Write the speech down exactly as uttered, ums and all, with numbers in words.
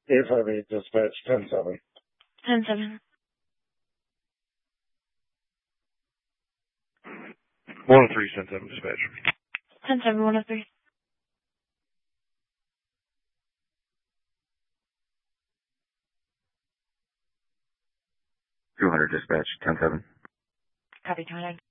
eight five eight, dispatch, ten seven. ten seven. one oh three, ten seven, dispatch. ten seven, one oh three. two hundred, dispatch, ten seven. Copy, two hundred.